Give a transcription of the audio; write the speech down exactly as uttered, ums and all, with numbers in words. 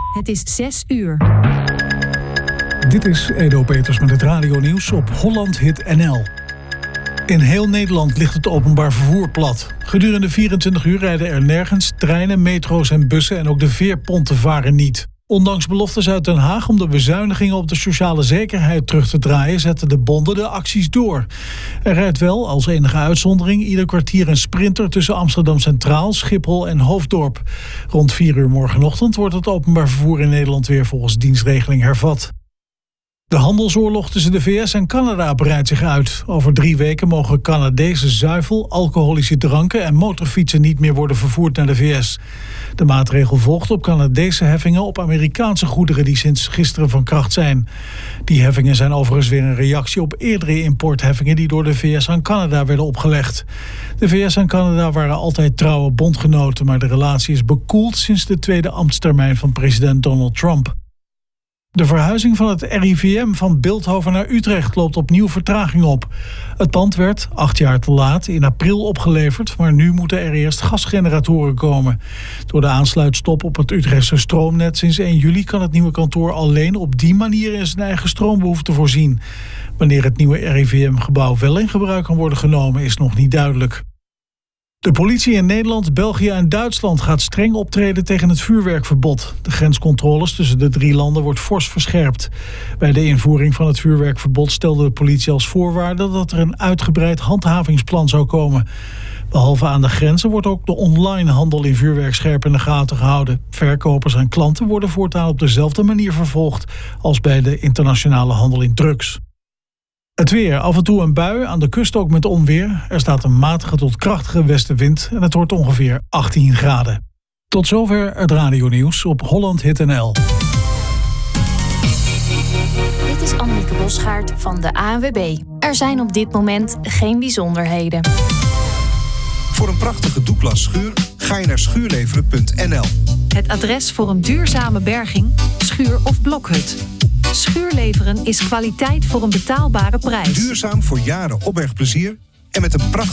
Het is zes uur. Dit is Edo Peters met het radionieuws op Holland Hit N L. In heel Nederland ligt het openbaar vervoer plat. Gedurende vierentwintig uur rijden er nergens treinen, metro's en bussen en ook de veerponten varen niet. Ondanks beloftes uit Den Haag om de bezuinigingen op de sociale zekerheid terug te draaien, zetten de bonden de acties door. Er rijdt wel, als enige uitzondering, ieder kwartier een sprinter tussen Amsterdam Centraal, Schiphol en Hoofddorp. Rond vier uur morgenochtend wordt het openbaar vervoer in Nederland weer volgens dienstregeling hervat. De handelsoorlog tussen de V S en Canada breidt zich uit. Over drie weken mogen Canadese zuivel, alcoholische dranken en motorfietsen niet meer worden vervoerd naar de V S. De maatregel volgt op Canadese heffingen op Amerikaanse goederen die sinds gisteren van kracht zijn. Die heffingen zijn overigens weer een reactie op eerdere importheffingen die door de V S aan Canada werden opgelegd. De V S en Canada waren altijd trouwe bondgenoten, maar de relatie is bekoeld sinds de tweede ambtstermijn van president Donald Trump. De verhuizing van het R I V M van Bilthoven naar Utrecht loopt opnieuw vertraging op. Het pand werd, acht jaar te laat, in april opgeleverd, maar nu moeten er eerst gasgeneratoren komen. Door de aansluitstop op het Utrechtse stroomnet sinds één juli kan het nieuwe kantoor alleen op die manier in zijn eigen stroombehoefte voorzien. Wanneer het nieuwe R I V M-gebouw wel in gebruik kan worden genomen, is nog niet duidelijk. De politie in Nederland, België en Duitsland gaat streng optreden tegen het vuurwerkverbod. De grenscontroles tussen de drie landen wordt fors verscherpt. Bij de invoering van het vuurwerkverbod stelde de politie als voorwaarde dat er een uitgebreid handhavingsplan zou komen. Behalve aan de grenzen wordt ook de online handel in vuurwerk scherp in de gaten gehouden. Verkopers en klanten worden voortaan op dezelfde manier vervolgd als bij de internationale handel in drugs. Het weer, af en toe een bui, aan de kust ook met onweer. Er staat een matige tot krachtige westenwind en het wordt ongeveer achttien graden. Tot zover het radionieuws op Holland Hit N L. Dit is Annemieke Bosgaard van de A N W B. Er zijn op dit moment geen bijzonderheden. Voor een prachtige Douglas schuur ga je naar schuurleveren punt n l. Het adres voor een duurzame berging, schuur of blokhut. Schuurleveren is kwaliteit voor een betaalbare prijs. Duurzaam voor jaren opbergplezier en met een prachtige